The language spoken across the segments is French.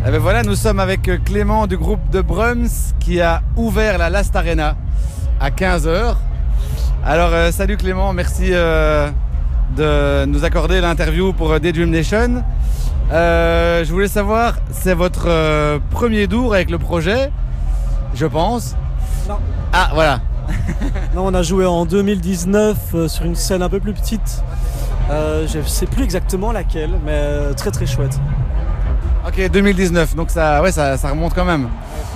Et ben voilà, nous sommes avec Clément du groupe de Brums qui a ouvert la Last Arena à 15h. Alors salut Clément, merci de nous accorder l'interview pour Daydream Nation. Je voulais savoir, c'est votre premier tour avec le projet, je pense. Non. Ah voilà. Non, on a joué en 2019 sur une scène un peu plus petite. Je ne sais plus exactement laquelle, mais très très chouette. Ok, 2019, donc ça remonte quand même.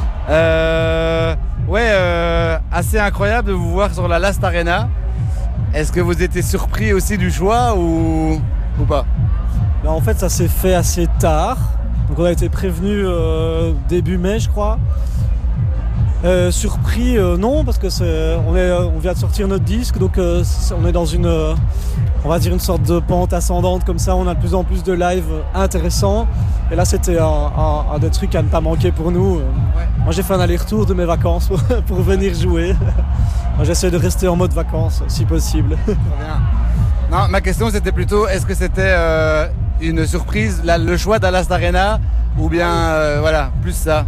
Assez incroyable de vous voir sur la Last Arena. Est-ce que vous étiez surpris aussi du choix ou pas? Ben, en fait, ça s'est fait assez tard. Donc on a été prévenu début mai, je crois. Surpris, non, parce que on vient de sortir notre disque, donc on est dans une sorte de pente ascendante comme ça. On a de plus en plus de live intéressants. Et là, c'était un des trucs à ne pas manquer pour nous. Ouais. Moi, j'ai fait un aller-retour de mes vacances pour venir jouer. Moi, j'essaie de rester en mode vacances, si possible. Très bien. Non, ma question c'était plutôt, est-ce que c'était une surprise, le choix de la Last Arena, ou bien plus ça?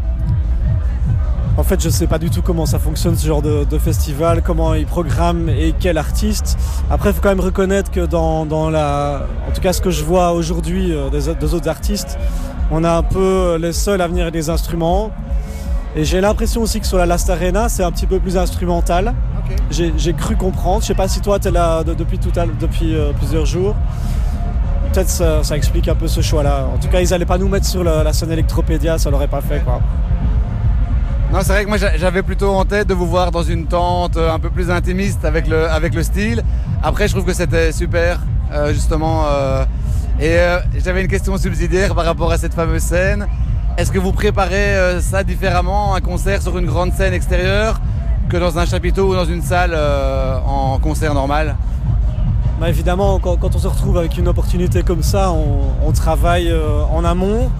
En fait, je sais pas du tout comment ça fonctionne ce genre de festival, comment ils programment et quel artiste. Après, il faut quand même reconnaître que en tout cas ce que je vois aujourd'hui des autres artistes, on a un peu les seuls à venir avec des instruments. Et j'ai l'impression aussi que sur la Last Arena, c'est un petit peu plus instrumental. Okay. J'ai cru comprendre. Je sais pas si toi, tu es là depuis plusieurs jours. Peut-être ça explique un peu ce choix-là. En tout cas, ils allaient pas nous mettre sur la scène Electropédia, ça l'aurait pas fait, quoi. Non, c'est vrai que moi j'avais plutôt en tête de vous voir dans une tente un peu plus intimiste avec le style. Après, je trouve que c'était super, justement. J'avais une question subsidiaire par rapport à cette fameuse scène. Est-ce que vous préparez ça différemment, un concert sur une grande scène extérieure, que dans un chapiteau ou dans une salle en concert normal? Bah évidemment, quand on se retrouve avec une opportunité comme ça, on travaille en amont.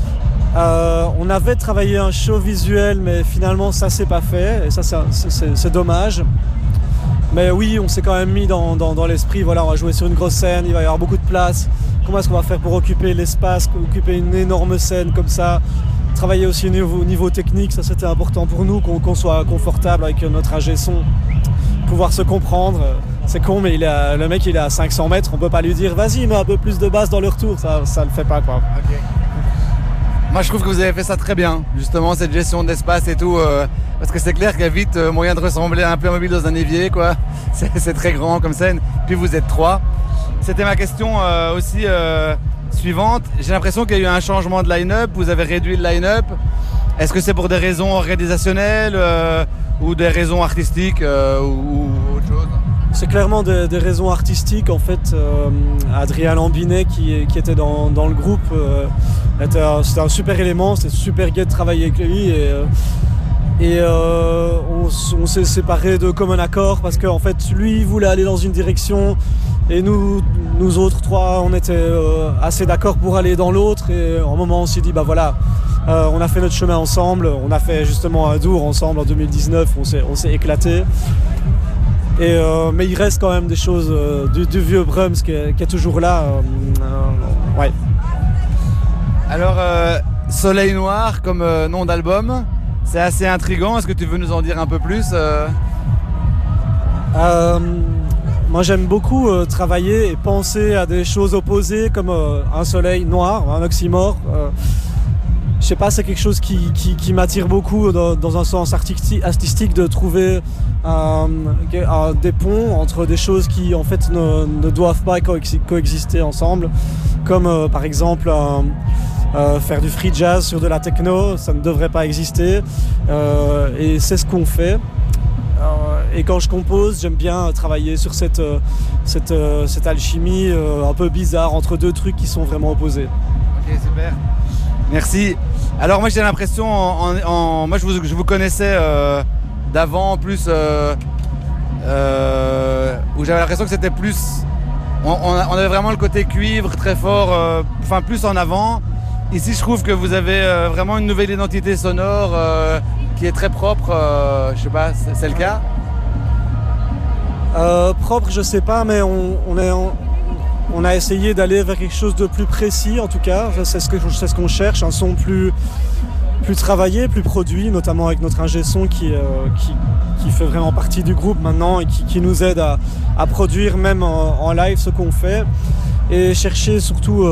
On avait travaillé un show visuel, mais finalement ça s'est pas fait, et ça c'est dommage. Mais oui, on s'est quand même mis dans l'esprit, voilà, on va jouer sur une grosse scène, il va y avoir beaucoup de place. Comment est-ce qu'on va faire pour occuper l'espace, occuper une énorme scène comme ça? Travailler aussi au niveau technique, ça c'était important pour nous, qu'on soit confortable avec notre ingé son, pouvoir se comprendre. C'est con, mais le mec il est à 500 mètres, on peut pas lui dire vas-y mets un peu plus de basse dans le retour, ça le fait pas, quoi. Okay. Moi je trouve que vous avez fait ça très bien, justement cette gestion d'espace et tout, parce que c'est clair qu'il y a vite moyen de ressembler à un Playmobil dans un évier, quoi. C'est très grand comme scène, puis vous êtes 3. C'était ma question aussi suivante. J'ai l'impression qu'il y a eu un changement de line-up, vous avez réduit le line-up. Est-ce que c'est pour des raisons organisationnelles ou des raisons artistiques ou autre chose? C'est clairement des raisons artistiques. En fait, Adrien Lambinet qui était dans le groupe, c'était un super élément, c'était super gai de travailler avec lui. On s'est séparés de commun accord parce qu'en fait, lui voulait aller dans une direction et nous autres 3, on était assez d'accord pour aller dans l'autre. Et à un moment, on s'est dit, bah voilà, on a fait notre chemin ensemble. On a fait justement un tour ensemble en 2019, on s'est éclatés. Mais il reste quand même des choses du vieux Brums qui est toujours là. Ouais. Alors, Soleil Noir comme nom d'album, c'est assez intriguant. Est-ce que tu veux nous en dire un peu plus Moi j'aime beaucoup travailler et penser à des choses opposées comme un soleil noir, un oxymore. Je sais pas, c'est quelque chose qui m'attire beaucoup dans un sens artistique de trouver des ponts entre des choses qui en fait ne doivent pas coexister ensemble, comme par exemple faire du free jazz sur de la techno, ça ne devrait pas exister, et c'est ce qu'on fait. Et quand je compose, j'aime bien travailler sur cette alchimie un peu bizarre entre deux trucs qui sont vraiment opposés. Ok, super. Merci. Alors moi j'ai l'impression, moi je vous connaissais d'avant, plus où j'avais l'impression que c'était plus, on avait vraiment le côté cuivre très fort, plus en avant. Ici je trouve que vous avez vraiment une nouvelle identité sonore qui est très propre, je sais pas, c'est le cas? Propre je sais pas, mais on a essayé d'aller vers quelque chose de plus précis, en tout cas. C'est ce qu'on cherche, un son plus travaillé, plus produit, notamment avec notre ingé son qui fait vraiment partie du groupe maintenant et qui nous aide à produire même en live ce qu'on fait. Et chercher surtout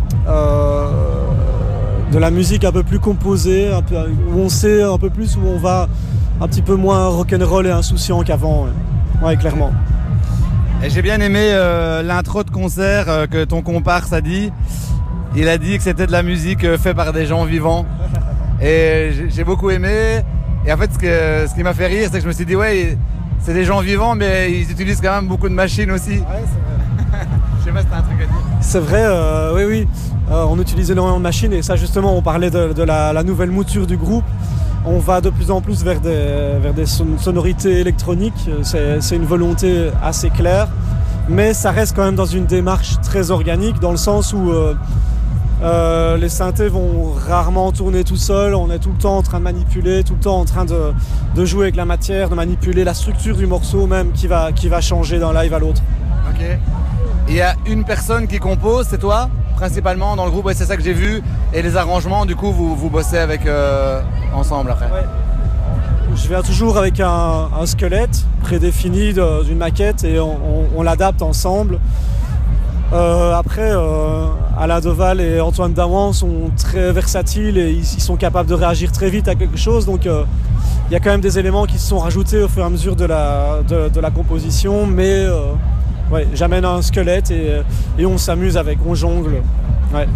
de la musique un peu plus composée, où on sait un peu plus, où on va un petit peu moins rock'n'roll et insouciant qu'avant. Ouais, clairement. Et j'ai bien aimé l'intro de concert que ton comparse a dit. Il a dit que c'était de la musique faite par des gens vivants. Et j'ai beaucoup aimé. Et en fait, ce qui m'a fait rire, c'est que je me suis dit, ouais, c'est des gens vivants, mais ils utilisent quand même beaucoup de machines aussi. Ouais, c'est vrai. Je sais pas si t'as un truc à dire. C'est vrai, oui. On utilise énormément de machines et ça, justement, on parlait de la nouvelle mouture du groupe. On va de plus en plus vers des sonorités électroniques. C'est une volonté assez claire. Mais ça reste quand même dans une démarche très organique, dans le sens où les synthés vont rarement tourner tout seuls. On est tout le temps en train de manipuler, tout le temps en train de jouer avec la matière, de manipuler la structure du morceau même qui va changer d'un live à l'autre. Ok. Il y a une personne qui compose, c'est toi, principalement dans le groupe, ouais, c'est ça que j'ai vu. Et les arrangements, du coup, vous bossez avec ensemble après. Ouais. Je viens toujours avec un squelette prédéfini d'une maquette et on l'adapte ensemble. Après, Alain Deval et Antoine Daman sont très versatiles et ils sont capables de réagir très vite à quelque chose. Donc il y a quand même des éléments qui se sont rajoutés au fur et à mesure de la composition, mais ouais, j'amène un squelette et on s'amuse avec, on jongle. Ouais.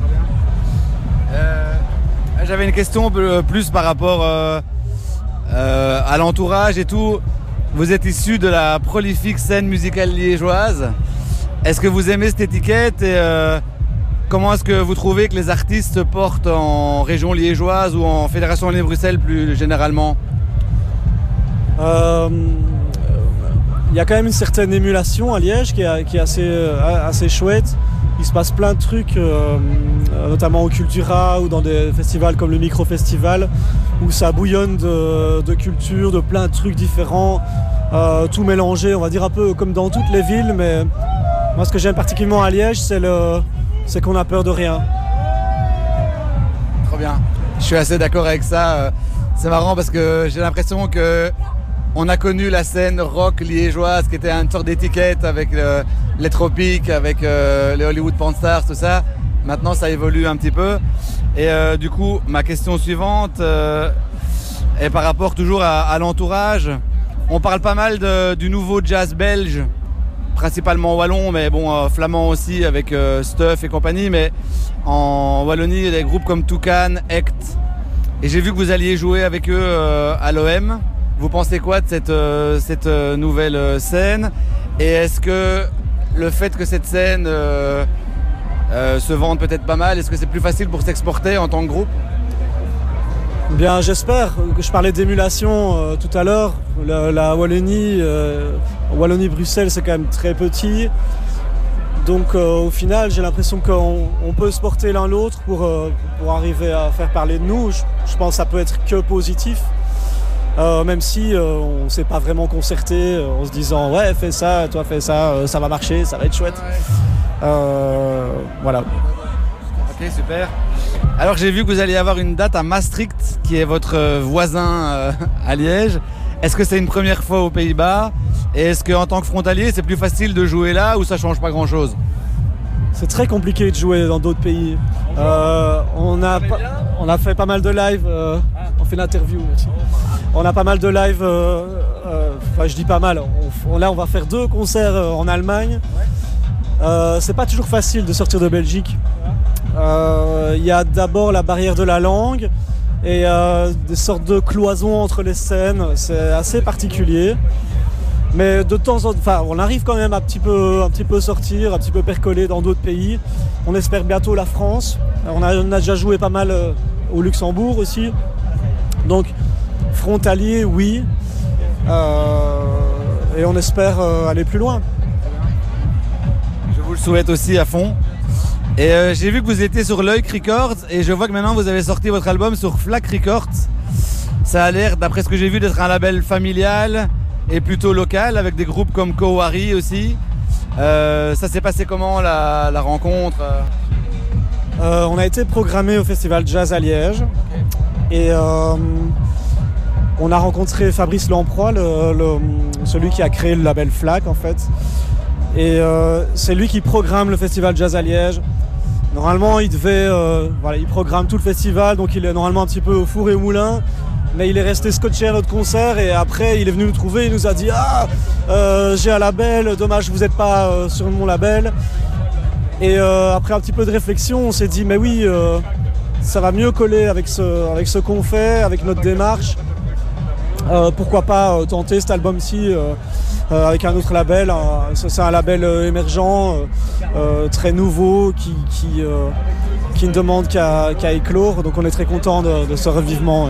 J'avais une question plus par rapport à l'entourage et tout. Vous êtes issu de la prolifique scène musicale liégeoise. Est-ce que vous aimez cette étiquette et comment est-ce que vous trouvez que les artistes se portent en région liégeoise ou en Fédération Wallonie-Bruxelles plus généralement? Il y a quand même une certaine émulation à Liège qui est assez chouette. Il se passe plein de trucs, notamment au Cultura ou dans des festivals comme le Micro-Festival, où ça bouillonne de culture, de plein de trucs différents, tout mélangé, on va dire un peu comme dans toutes les villes, mais moi ce que j'aime particulièrement à Liège, c'est qu'on a peur de rien. Trop bien, je suis assez d'accord avec ça. C'est marrant parce que j'ai l'impression qu'on a connu la scène rock liégeoise qui était une sorte d'étiquette avec les Tropiques, avec les Hollywood Pornstars, tout ça. Maintenant ça évolue un petit peu. Et du coup, ma question suivante est par rapport toujours à l'entourage. On parle pas mal du nouveau jazz belge, principalement wallon, mais bon, flamand aussi avec Stuff et compagnie. Mais en Wallonie, il y a des groupes comme Toucan, Ect. Et j'ai vu que vous alliez jouer avec eux à l'OM. Vous pensez quoi de cette nouvelle scène? Et est-ce que le fait que cette scène se vende peut-être pas mal, est-ce que c'est plus facile pour s'exporter en tant que groupe? Bien, j'espère. Je parlais d'émulation tout à l'heure. La Wallonie, Wallonie-Bruxelles, c'est quand même très petit. Donc au final, j'ai l'impression qu'on peut se porter l'un l'autre pour arriver à faire parler de nous. Je pense que ça peut être que positif. Même si on ne s'est pas vraiment concerté en se disant ouais, fais ça, toi fais ça, ça va marcher, ça va être chouette. Voilà. Ok, super. Alors j'ai vu que vous alliez avoir une date à Maastricht, qui est votre voisin à Liège. Est-ce que c'est une première fois aux Pays-Bas? Et est-ce qu'en tant que frontalier, c'est plus facile de jouer là ou ça change pas grand-chose? C'est très compliqué de jouer dans d'autres pays. On a fait pas mal de live. On fait l'interview aussi. On a pas mal de live. Enfin, je dis pas mal. Là, on va faire 2 concerts en Allemagne. C'est pas toujours facile de sortir de Belgique. Il y a d'abord la barrière de la langue et des sortes de cloisons entre les scènes. C'est assez particulier. Mais de temps en temps, on arrive quand même un petit peu sortir, un petit peu percoler dans d'autres pays. On espère bientôt la France. On a déjà joué pas mal au Luxembourg aussi. Donc frontalier, oui. Et on espère aller plus loin. Je vous le souhaite aussi à fond. Et j'ai vu que vous étiez sur Loïc Records et je vois que maintenant vous avez sorti votre album sur Flak Records. Ça a l'air, d'après ce que j'ai vu, d'être un label familial et plutôt local avec des groupes comme Kowari aussi. Ça s'est passé comment la rencontre? On a été programmé au Festival Jazz à Liège. Et on a rencontré Fabrice Lamproie, celui qui a créé le label FLAC en fait. Et c'est lui qui programme le Festival Jazz à Liège. Normalement, il programme tout le festival, donc il est normalement un petit peu au four et au moulin. Mais il est resté scotché à notre concert et après il est venu nous trouver, il nous a dit j'ai un label, dommage vous n'êtes pas sur mon label. Et après un petit peu de réflexion, on s'est dit mais oui, ça va mieux coller avec ce qu'on fait, avec notre démarche. Pourquoi pas tenter cet album-ci avec un autre label. C'est un label émergent, très nouveau, qui ne demande qu'à éclore. Donc on est très content de ce revivement.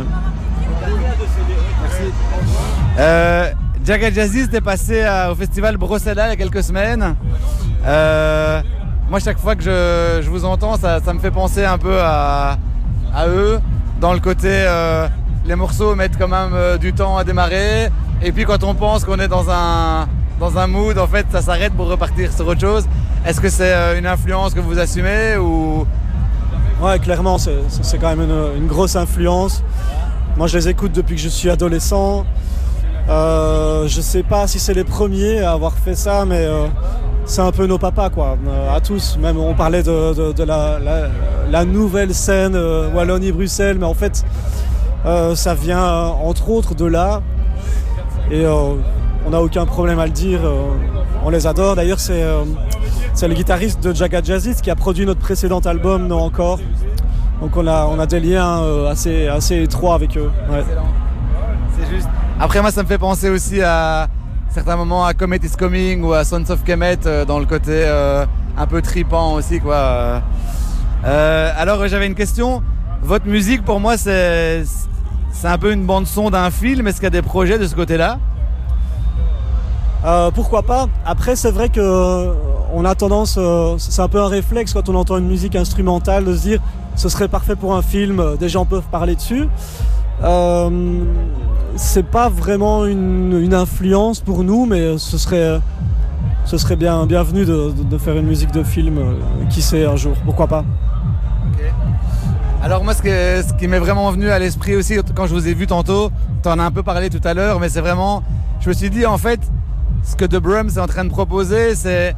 Jaga Jazzist est passé au festival Bruxelles il y a quelques semaines. Moi, chaque fois que je vous entends, ça me fait penser un peu à eux, dans le côté les morceaux mettent quand même du temps à démarrer, et puis quand on pense qu'on est dans un mood, en fait, ça s'arrête pour repartir sur autre chose. Est-ce que c'est une influence que vous assumez ou... Ouais, clairement, c'est quand même une grosse influence. Moi, je les écoute depuis que je suis adolescent. Je sais pas si c'est les premiers à avoir fait ça, mais c'est un peu nos papas, quoi, à tous. Même on parlait de la nouvelle scène Wallonie-Bruxelles, mais en fait, ça vient entre autres de là. Et on n'a aucun problème à le dire. On les adore. D'ailleurs, c'est le guitariste de Jaga Jazzist qui a produit notre précédent album, Non Encore. Donc on a des liens assez étroits avec eux. Ouais. Excellent. C'est juste. Après, moi, ça me fait penser aussi à certains moments à Comet is Coming ou à Sons of Kemet, dans le côté un peu tripant aussi, quoi. Alors, j'avais une question. Votre musique, pour moi, c'est un peu une bande-son d'un film. Est-ce qu'il y a des projets de ce côté-là? Pourquoi pas. Après, c'est vrai que on a tendance, c'est un peu un réflexe quand on entend une musique instrumentale de se dire ce serait parfait pour un film, des gens peuvent parler dessus. C'est pas vraiment une influence pour nous, mais ce serait bienvenu de faire une musique de film, qui sait, un jour, pourquoi pas. Okay. Alors moi, ce qui m'est vraiment venu à l'esprit aussi quand je vous ai vu tantôt, tu en as un peu parlé tout à l'heure, mais c'est vraiment, je me suis dit en fait, ce que The Brums est en train de proposer, c'est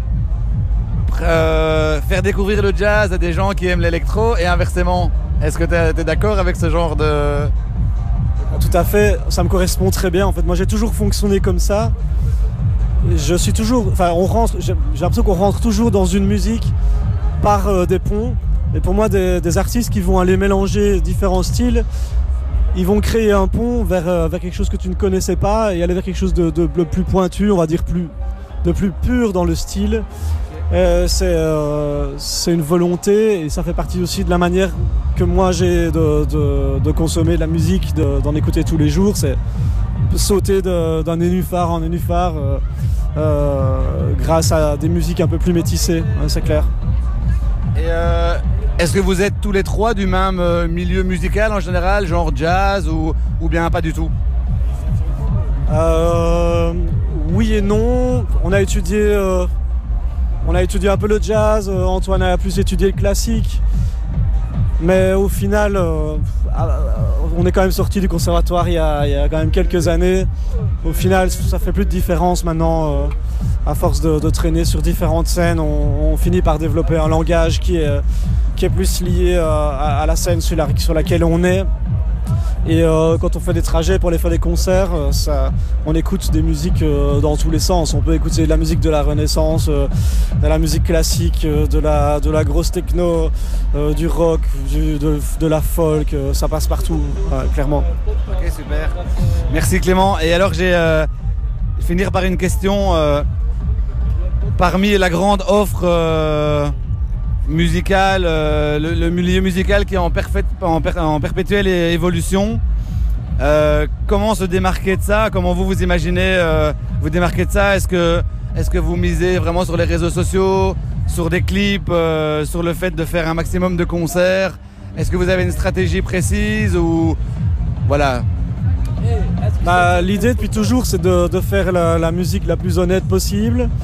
faire découvrir le jazz à des gens qui aiment l'électro et inversement. Est-ce que tu es d'accord avec ce genre de... Tout à fait, ça me correspond très bien. En fait, moi j'ai toujours fonctionné comme ça. Je suis toujours, j'ai l'impression qu'on rentre toujours dans une musique par des ponts. Et pour moi, des artistes qui vont aller mélanger différents styles, ils vont créer un pont vers quelque chose que tu ne connaissais pas et aller vers quelque chose de plus pointu, on va dire de plus pur dans le style. C'est une volonté et ça fait partie aussi de la manière que moi j'ai de consommer de la musique, d'en écouter tous les jours. C'est sauter d'un nénuphar en nénuphar grâce à des musiques un peu plus métissées, hein, c'est clair. Et est-ce que vous êtes tous les trois du même milieu musical en général, genre jazz ou bien pas du tout? Oui et non. On a étudié un peu le jazz, Antoine a plus étudié le classique. Mais au final, on est quand même sorti du conservatoire il y a quand même quelques années. Au final, ça fait plus de différence maintenant. À force de traîner sur différentes scènes, on finit par développer un langage qui est plus lié à la scène sur laquelle on est. Et quand on fait des trajets pour aller faire des concerts, on écoute des musiques dans tous les sens. On peut écouter de la musique de la Renaissance, de la musique classique, de la grosse techno, du rock, de la folk, ça passe partout, clairement. Ok, super. Merci Clément. Et alors je vais finir par une question. Parmi la grande offre musical, le milieu musical qui est en perpétuelle évolution. Comment se démarquer de ça? Comment vous imaginez vous démarquer de ça? Est-ce que vous misez vraiment sur les réseaux sociaux, sur des clips, sur le fait de faire un maximum de concerts? Est-ce que vous avez une stratégie précise ou voilà? L'idée depuis toujours c'est de faire la musique la plus honnête possible.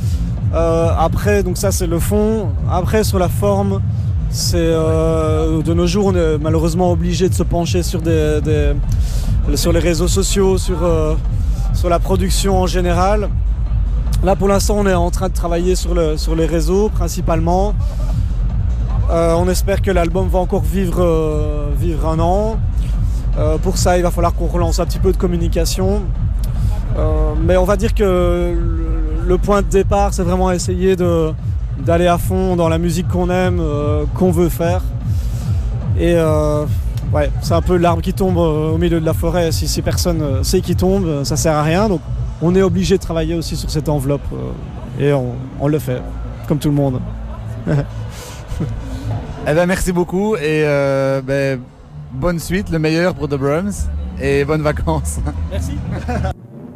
Après, donc ça c'est le fond. Après, sur la forme, c'est de nos jours, on est malheureusement obligé de se pencher sur sur les réseaux sociaux, sur la production en général. Là, pour l'instant, on est en train de travailler sur les réseaux principalement. On espère que l'album va encore vivre un an. Pour ça, il va falloir qu'on relance un petit peu de communication. Mais on va dire que le point de départ, c'est vraiment essayer d'aller à fond dans la musique qu'on aime, qu'on veut faire. Et ouais, c'est un peu l'arbre qui tombe au milieu de la forêt. Si personne sait qu'il tombe, ça sert à rien. Donc on est obligé de travailler aussi sur cette enveloppe. Et on le fait, comme tout le monde. Eh ben, merci beaucoup et bonne suite, le meilleur pour The Brums et bonnes vacances. Merci.